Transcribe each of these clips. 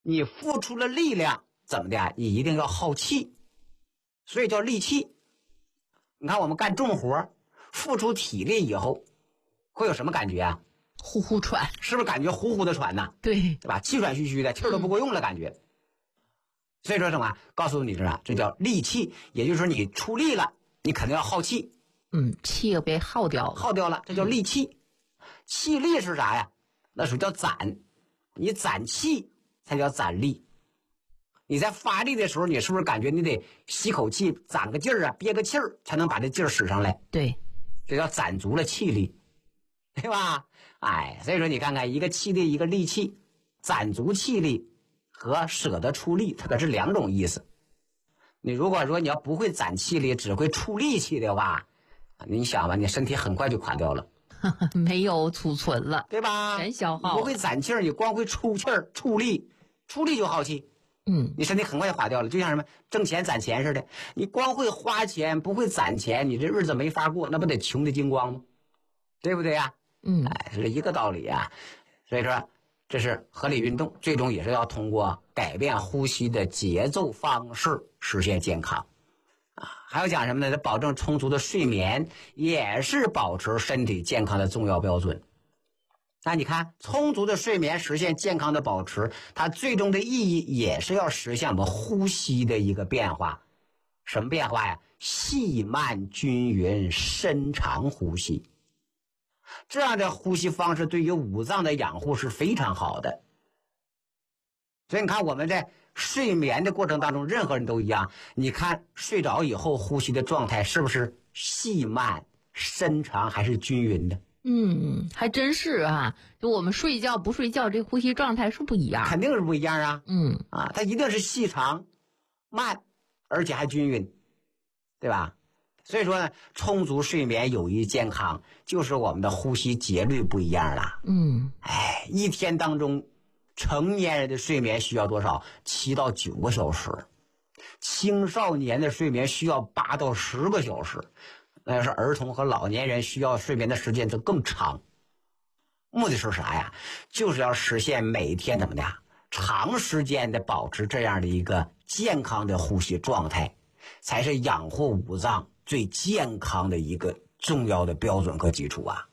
你付出了力量，怎么的？你一定要耗气，所以叫力气。你看我们干重活，付出体力以后，会有什么感觉啊？ 呼呼喘， 是不是感觉呼呼的喘呢？ 对吧？气喘吁吁的，气儿都不够用了，感觉。所以说什么？告诉你这叫力气，也就是说你出力了，你肯定要耗气。 气也被耗掉了，这叫力气。气力是啥呀？那属于叫攒，你攒气才叫攒力。你在发力的时候，你是不是感觉你得吸口气，攒个劲儿啊，憋个气儿，才能把这劲儿使上来？ 对， 这叫攒足了气力，对吧？所以说你看看，一个气力，一个力气，攒足气力和舍得出力，它可是两种意思。你如果说你要不会攒气力，只会出力气的话，你想吧，你身体很快就垮掉了， 没有储存了， 对吧？ 全消耗。 你不会攒气儿，你光会出气儿、出力就耗气。你身体很快就垮掉了，就像什么挣钱攒钱似的，你光会花钱不会攒钱，你这日子没法过，那不得穷的精光吗？对不对呀？是一个道理啊。所以说这是合理运动，最终也是要通过改变呼吸的节奏方式实现健康还有讲什么呢？保证充足的睡眠也是保持身体健康的重要标准。那你看，充足的睡眠实现健康的保持，它最终的意义也是要实现我们呼吸的一个变化。什么变化呀？细慢均匀深长呼吸。这样的呼吸方式对于五脏的养护是非常好的。所以你看，我们在睡眠的过程当中，任何人都一样，你看睡着以后呼吸的状态是不是细慢深长还是均匀的？ 还真是啊，就我们睡觉不睡觉，这呼吸状态是不一样， 肯定是不一样啊。它一定是细长慢，而且还均匀，对吧？所以说呢，充足睡眠有益健康，就是我们的呼吸节律不一样了。一天当中成年人的睡眠需要多少？7到9个小时，青少年的睡眠需要8到10个小时，那要是儿童和老年人需要睡眠的时间就更长。目的是啥呀？就是要实现每天怎么的长时间的保持这样的一个健康的呼吸状态，才是养护五脏最健康的一个重要的标准和基础啊。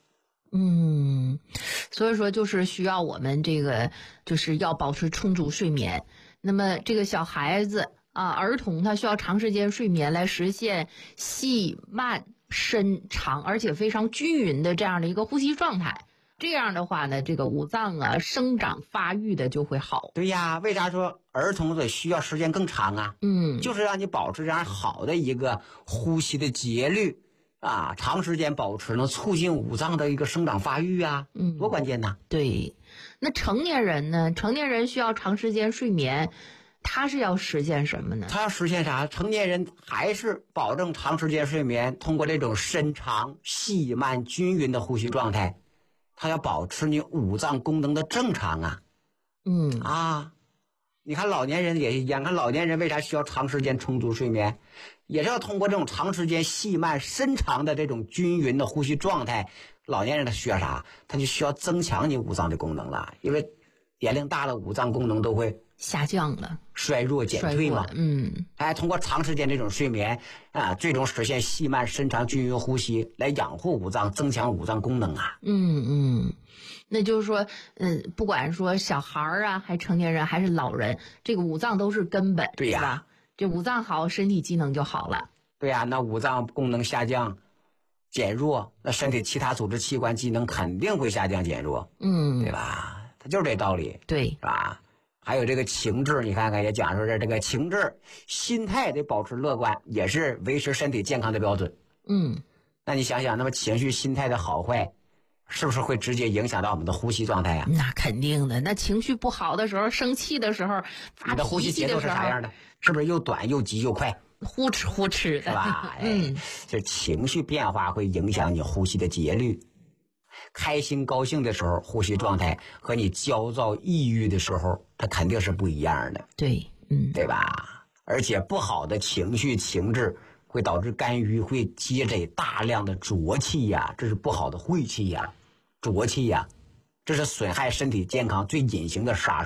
所以说就是需要我们这个就是要保持充足睡眠。那么这个小孩子儿童他需要长时间睡眠来实现细慢深长而且非常均匀的这样的一个呼吸状态。这样的话呢，这个五脏生长发育的就会好。 对呀，为啥说儿童得需要时间更长啊？就是让你保持这样好的一个呼吸的节律长时间保持能促进五脏的一个生长发育啊，多关键呐！ 对，那成年人呢？成年人需要长时间睡眠，他是要实现什么呢？ 他要实现啥？成年人还是保证长时间睡眠，通过这种深长、细慢、均匀的呼吸状态，他要保持你五脏功能的正常啊。你看老年人也是一样，看老年人为啥需要长时间充足睡眠，也是要通过这种长时间细慢深长的这种均匀的呼吸状态。老年人他需要啥？他就需要增强你五脏的功能了，因为年龄大了，五脏功能都会下降了， 衰弱减退嘛。通过长时间这种睡眠最终实现细慢深长均匀呼吸，来养护五脏，增强五脏功能啊。 那就是说不管说小孩还成年人还是老人，这个五脏都是根本， 对呀， 是吧？这五脏好，身体机能就好了。 对呀，那五脏功能下降减弱，那身体其他组织器官机能肯定会下降减弱，对吧？它就是这道理， 对， 是吧？还有这个情志，你看看也讲说这个情志心态得保持乐观，也是维持身体健康的标准。那你想想，那么情绪心态的好坏，是不是会直接影响到我们的呼吸状态呀？ 那肯定的，那情绪不好的时候，生气的时候， 你的呼吸节奏是啥样的？是不是又短又急又快？ 呼哧呼哧的， 是吧？这情绪变化会影响你呼吸的节律。开心高兴的时候，呼吸状态和你焦躁抑郁的时候，它肯定是不一样的。 对， 对吧？而且不好的情绪情志会导致肝郁，会积累大量的浊气呀，这是不好的晦气呀、浊气呀，这是损害身体健康最隐形的杀手。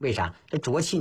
为啥？这浊气